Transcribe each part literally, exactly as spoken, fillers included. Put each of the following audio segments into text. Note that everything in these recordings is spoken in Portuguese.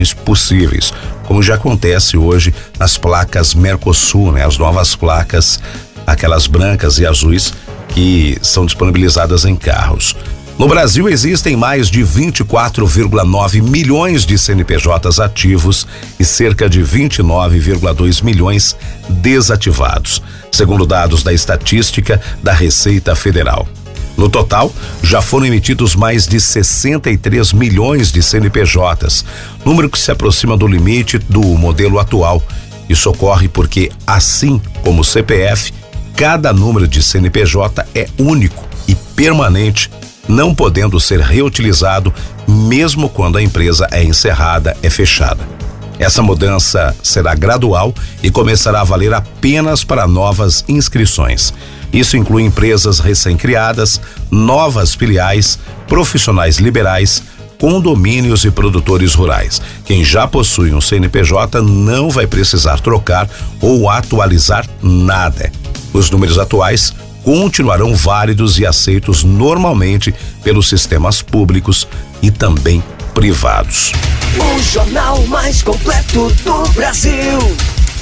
possíveis, como já acontece hoje nas placas Mercosul, né? As novas placas, aquelas brancas e azuis que são disponibilizadas em carros. No Brasil existem mais de vinte e quatro vírgula nove milhões de C N P Js ativos e cerca de vinte e nove vírgula dois milhões desativados, segundo dados da estatística da Receita Federal. No total, já foram emitidos mais de sessenta e três milhões de C N P Js, número que se aproxima do limite do modelo atual. Isso ocorre porque, assim como o C P F, cada número de C N P J é único e permanente, não podendo ser reutilizado mesmo quando a empresa é encerrada, é fechada. Essa mudança será gradual e começará a valer apenas para novas inscrições. Isso inclui empresas recém-criadas, novas filiais, profissionais liberais, condomínios e produtores rurais. Quem já possui um C N P J não vai precisar trocar ou atualizar nada. Os números atuais continuarão válidos e aceitos normalmente pelos sistemas públicos e também privados. O jornal mais completo do Brasil.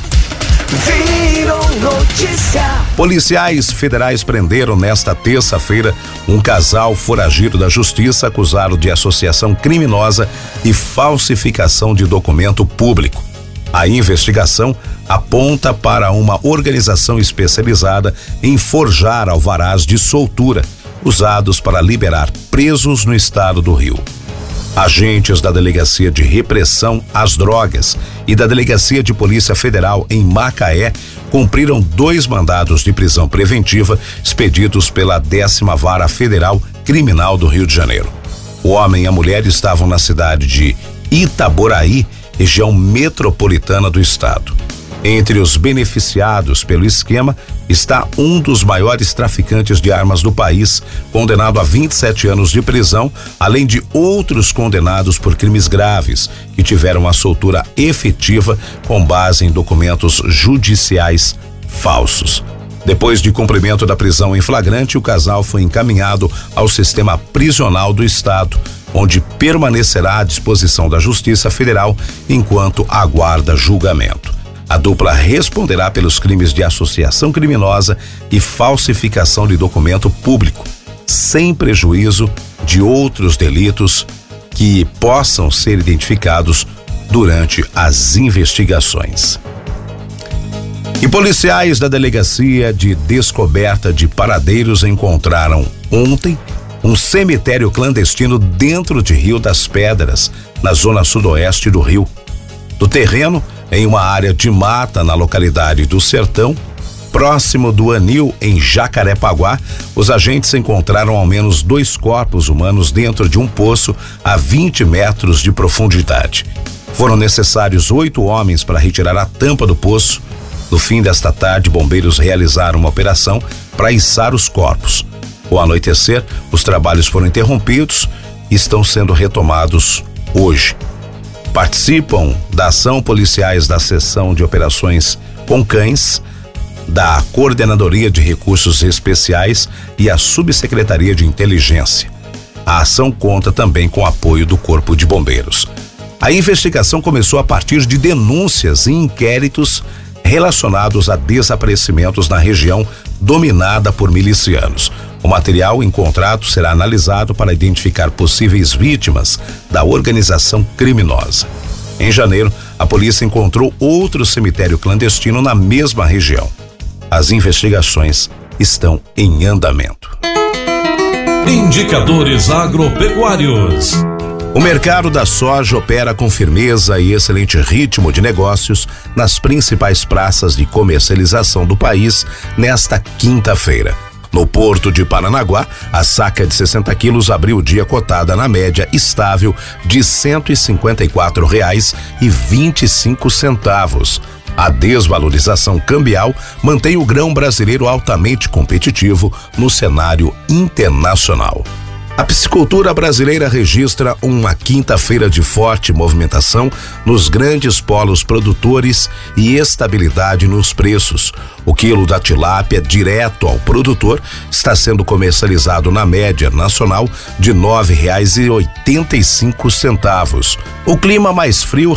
Virou notícia. Policiais federais prenderam nesta terça-feira um casal foragido da justiça acusado de associação criminosa e falsificação de documento público. A investigação aponta para uma organização especializada em forjar alvarás de soltura, usados para liberar presos no estado do Rio. Agentes da Delegacia de Repressão às Drogas e da Delegacia de Polícia Federal em Macaé cumpriram dois mandados de prisão preventiva expedidos pela décima Vara Federal Criminal do Rio de Janeiro. O homem e a mulher estavam na cidade de Itaboraí, região metropolitana do estado. Entre os beneficiados pelo esquema está um dos maiores traficantes de armas do país, condenado a vinte e sete anos de prisão, além de outros condenados por crimes graves, que tiveram a soltura efetiva com base em documentos judiciais falsos. Depois de cumprimento da prisão em flagrante, o casal foi encaminhado ao sistema prisional do estado, onde permanecerá à disposição da Justiça Federal enquanto aguarda julgamento. A dupla responderá pelos crimes de associação criminosa e falsificação de documento público, sem prejuízo de outros delitos que possam ser identificados durante as investigações. E policiais da Delegacia de Descoberta de Paradeiros encontraram ontem um cemitério clandestino dentro de Rio das Pedras, na zona sudoeste do Rio. Do terreno, em uma área de mata na localidade do Sertão, próximo do Anil, em Jacarepaguá, os agentes encontraram ao menos dois corpos humanos dentro de um poço a vinte metros de profundidade. Foram necessários oito homens para retirar a tampa do poço. No fim desta tarde, bombeiros realizaram uma operação para içar os corpos. Ao anoitecer, os trabalhos foram interrompidos e estão sendo retomados hoje. Participam da ação policiais da Seção de Operações com Cães, da Coordenadoria de Recursos Especiais e a Subsecretaria de Inteligência. A ação conta também com o apoio do Corpo de Bombeiros. A investigação começou a partir de denúncias e inquéritos relacionados a desaparecimentos na região dominada por milicianos. O material encontrado será analisado para identificar possíveis vítimas da organização criminosa. Em janeiro, a polícia encontrou outro cemitério clandestino na mesma região. As investigações estão em andamento. Indicadores agropecuários. O mercado da soja opera com firmeza e excelente ritmo de negócios nas principais praças de comercialização do país nesta quinta-feira. No Porto de Paranaguá, a saca de sessenta quilos abriu o dia cotada na média estável de cento e cinquenta e quatro reais e vinte e cinco centavos. A desvalorização cambial mantém o grão brasileiro altamente competitivo no cenário internacional. A piscicultura brasileira registra uma quinta-feira de forte movimentação nos grandes polos produtores e estabilidade nos preços. O quilo da tilápia direto ao produtor está sendo comercializado na média nacional de nove reais e oitenta e cinco centavos. O clima mais frio